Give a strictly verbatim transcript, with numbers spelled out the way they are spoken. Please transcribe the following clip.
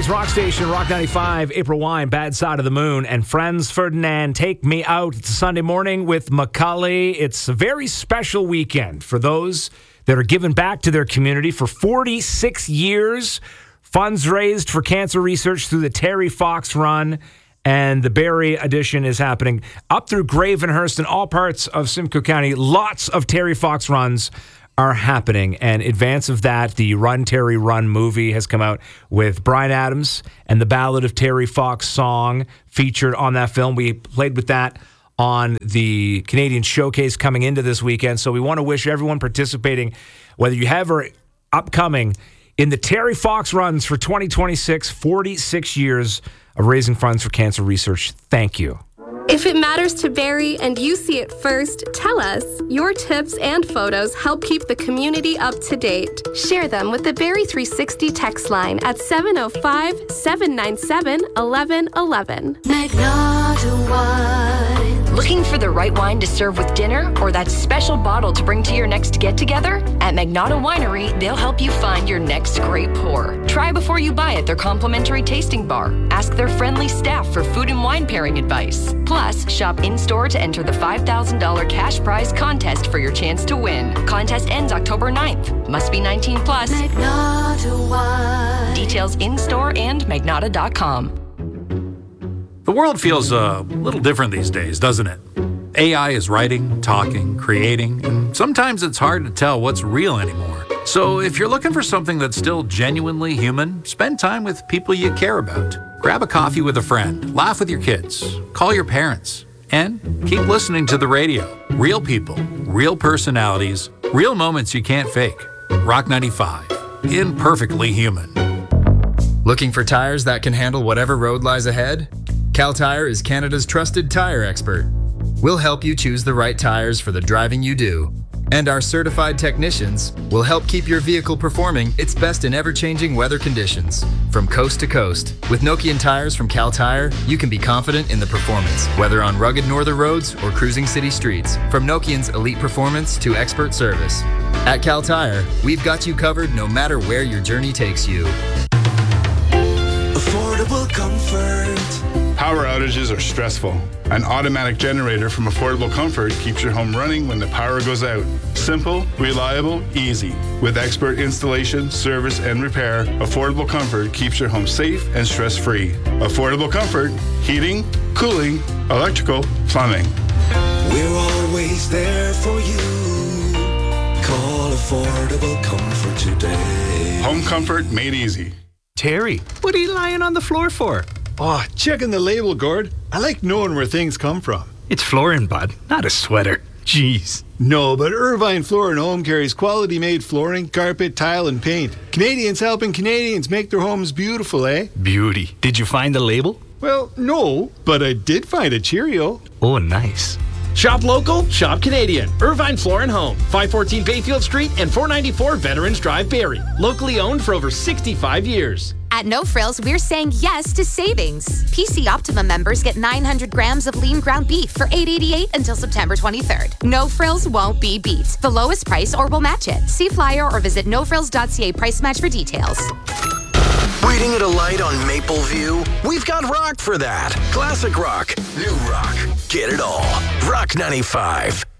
Toronto's rock station, Rock ninety-five, April Wine, Bad Side of the Moon, and Franz Ferdinand, Take Me Out. It's a Sunday morning with Macaulay. It's a very special weekend for those that are giving back to their community for forty-six years. Funds raised for cancer research through the Terry Fox Run, and the Barrie edition is happening up through Gravenhurst and all parts of Simcoe County. Lots of Terry Fox runs are happening. And in advance of that, the Run, Terry, Run movie has come out with Bryan Adams and the Ballad of Terry Fox song featured on that film. We played with that on the Canadian Showcase coming into this weekend. So we want to wish everyone participating, whether you have or upcoming, in the Terry Fox runs for twenty twenty-six, forty-six years of raising funds for cancer research. Thank you. If it matters to Barrie and you see it first, tell us. Your tips and photos help keep the community up to date. Share them with the Barrie three sixty text line at seven oh five, seven nine seven, one one one one. Magnata Wine. Looking for the right wine to serve with dinner or that special bottle to bring to your next get-together? At Magnata Winery, they'll help you find your next great pour. Try before you buy at their complimentary tasting bar. Ask their friendly staff for food and wine pairing advice. Plus, shop in-store to enter the five thousand dollars cash prize contest for your chance to win. Contest ends October ninth. Must be nineteen plus. Magnata Wine. Details in-store and magnata dot com. The world feels a little different these days, doesn't it? A I is writing, talking, creating, and sometimes it's hard to tell what's real anymore. So if you're looking for something that's still genuinely human, spend time with people you care about. Grab a coffee with a friend, laugh with your kids, call your parents, and keep listening to the radio. Real people, real personalities, real moments you can't fake. Rock ninety-five, imperfectly human. Looking for tires that can handle whatever road lies ahead? Cal Tire is Canada's trusted tire expert. We'll help you choose the right tires for the driving you do. And our certified technicians will help keep your vehicle performing its best in ever-changing weather conditions. From coast to coast, with Nokian tires from Cal Tire, you can be confident in the performance, whether on rugged northern roads or cruising city streets. From Nokian's elite performance to expert service. At Cal Tire, we've got you covered no matter where your journey takes you. Affordable comfort. Power outages are stressful. An automatic generator from Affordable Comfort keeps your home running when the power goes out. Simple, reliable, easy. With expert installation, service, and repair, Affordable Comfort keeps your home safe and stress-free. Affordable Comfort, heating, cooling, electrical, plumbing. We're always there for you. Call Affordable Comfort today. Home comfort made easy. Terry, what are you lying on the floor for? Oh, checking the label, Gord. I like knowing where things come from. It's flooring, bud, not a sweater. Jeez. No, but Irvine Floor and Home carries quality-made flooring, carpet, tile, and paint. Canadians helping Canadians make their homes beautiful, eh? Beauty. Did you find the label? Well, no, but I did find a Cheerio. Oh, nice. Shop local, shop Canadian. Irvine Floor and Home, five fourteen Bayfield Street and four ninety-four Veterans Drive, Barrie. Locally owned for over sixty-five years. At No Frills, we're saying yes to savings. P C Optimum members get nine hundred grams of lean ground beef for eight eighty-eight until September twenty-third. No Frills won't be beat. The lowest price or we'll match it. See flyer or visit no frills dot c a price match for details. Waiting at a light on Mapleview? We've got rock for that. Classic rock, new rock, get it all. Rock ninety-five.